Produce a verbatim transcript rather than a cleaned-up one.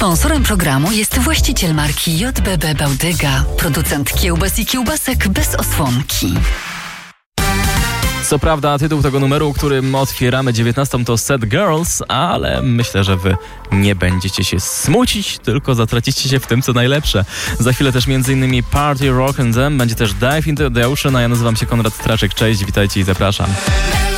Sponsorem programu jest właściciel marki J B B Bałdyga, producent kiełbas i kiełbasek bez osłonki. Co prawda tytuł tego numeru, którym otwieramy dziewiętnastą, to Sad Girls, ale myślę, że wy nie będziecie się smucić, tylko zatracicie się w tym, co najlepsze. Za chwilę też m.in. Party Rock and Them, będzie też Dive into the Ocean, a ja nazywam się Konrad Straczek. Cześć, witajcie i zapraszam.